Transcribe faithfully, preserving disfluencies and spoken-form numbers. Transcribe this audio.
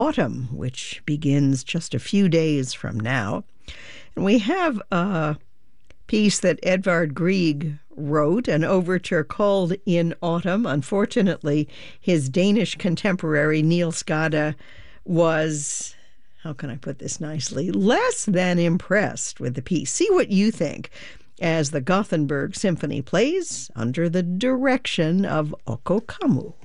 Autumn, which begins just a few days from now. And we have a piece that Edvard Grieg wrote, an overture called In Autumn. Unfortunately, his Danish contemporary Niels Gade was, how can I put this nicely, less than impressed with the piece. See what you think as the Gothenburg Symphony plays under the direction of Okko Kammu.